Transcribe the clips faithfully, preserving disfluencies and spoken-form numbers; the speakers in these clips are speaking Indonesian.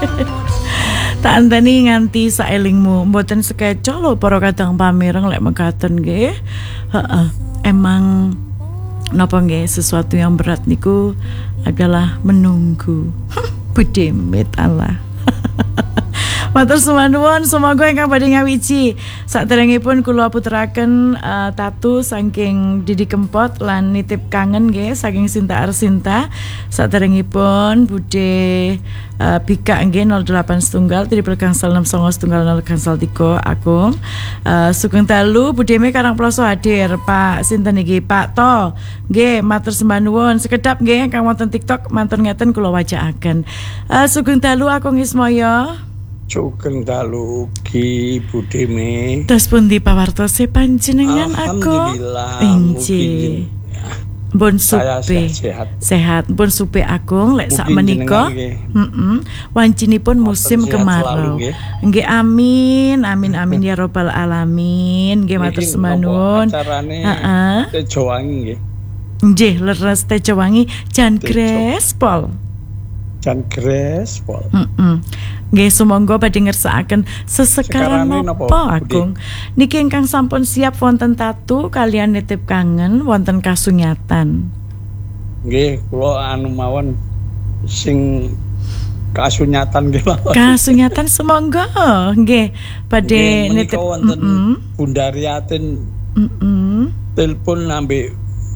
Tak anteni nganti saelingmu mboten sekecoh lho para kadang pamireng lek mekaten nggih. Heeh. Emang napa nggih sesuatu yang berat niku adalah menunggu. Budemit Allah. Matur suwun, semoga ingkang badhe ngawiji saderengipun kula puteraken uh, tatu saking Didi Kempot lan nitip kangen nggih saking Sinta Arsinta. Saderengipun budhe uh, Bika nggih nol delapan setunggal triple gangsal enam songo setunggal nol gangsal tiga Agung. Uh, Sugeng dalu budheme Karang Ploso hadir Pak sinten iki Pak To. Nggih matur sembah nuwun sekedap nggih kang wonten TikTok mantun ngeten kula wajakaken. Uh, Sugeng dalu Agung Ismaya. Sugeng dalu ugi budheme. Terus pundi pawartose panjenengan aku? Alhamdulillah. Injih. Pun supe sehat. Sehat. Pun supe Agung lek sak menika. Heeh. Wancinipun musim kemarau. Nggih amin. Amin amin ya rabbal alamin. Nggih matur sembah nuwun. Heeh. Tejo Wangi nggih. Nggih leres Tejo Wangi Jan Grespol. Jan Grespol. Heeh. Nggih sumangga badhe ngersakaken sesekaran napa Agung. Niki ingkang sampun siap wonten tatu kalian nitip kangen wonten kasunyatan. Nggih kula anu mawon sing kasunyatan nggih mawon. Kasunyatan sumangga nggih badhe nitip wonten Bunda Riatin. Heeh. Telepon ambek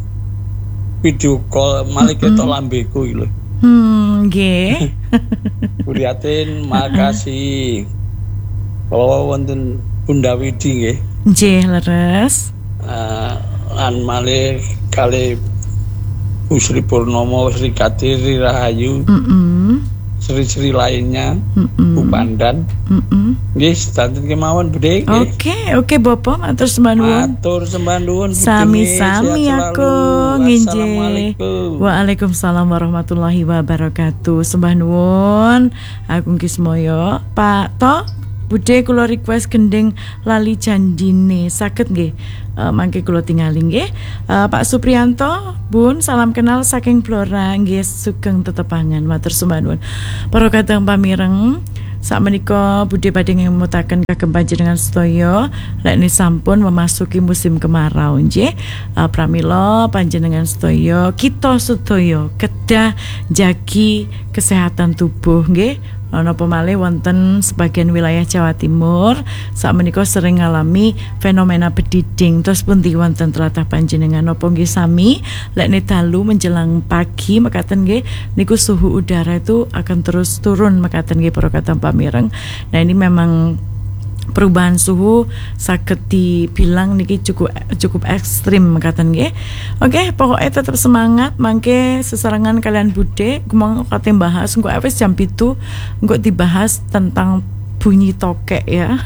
video call malih ketok lambeku iki lho. Hmm, nggih. Buriatin makasih. Kalau wonten Bunda Widi nggih. Nggih, leres. Uh, lan malih kali Bu Sri Purnomo, Sri Katiri Rahayu. Mm-mm. Sri-sri lainnya, mm-mm. Bu Pandan. Heeh. Nggih, sedanten kemawon Bude. Oke, oke Bapak, matur sembah nuwun. Matur sembah nuwun. Sami-sami aku nginjih. Waalaikumsalam warahmatullahi wabarakatuh. Sembah nuwun. Agung Kismoyo, Pak To, Bude kula request gending lali jandine. Saged nggih? Uh, mangke kula tingali nggih. Uh, Pak Supriyanto, Bun, salam kenal saking Blora nggih sugeng tetepangan. Matur sembah nuwun. Para kadang pamireng, sakmenika Bude badhe ngemutaken kagem panjenengan sedaya lek ni sampun memasuki musim kemarau nggih. Uh, pramila panjenengan sedaya kita sedaya kedah jagi kesehatan tubuh nggih. Napa malih wonten sebagian wilayah Jawa Timur sakmenika sering ngalami fenomena bediding. Terus pundi wonten tlatah panjenengan napa nggih sami lek dalu menjelang pagi mekaten nggih niku suhu udara itu akan terus turun mekaten nggih para kadang pamireng. Nah ini memang perubahan suhu saged dibilang niki cukup cukup ekstrim mekaten nggih. Oke, pokoknya tetap semangat mangke sesarengan kalian Bude kumang kate bahas engko wis jam pitu engko dibahas tentang bunyi tokek ya.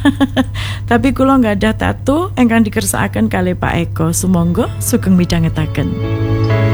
Tapi kula nggak ada tatu engkang dikersakaken kali Pak Eko. Sumangga sugeng midhangetaken.